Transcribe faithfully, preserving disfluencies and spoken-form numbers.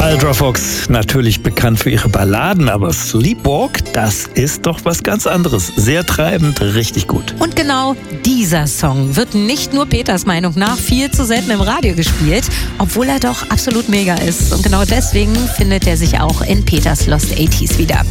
Ultrafox, natürlich bekannt für ihre Balladen, aber Sleepwalk, das ist doch was ganz anderes. Sehr treibend, richtig gut. Und genau dieser Song wird nicht nur Peters Meinung nach viel zu selten im Radio gespielt, obwohl er doch absolut mega ist. Und genau deswegen findet er sich auch in Peters Lost achtziger wieder.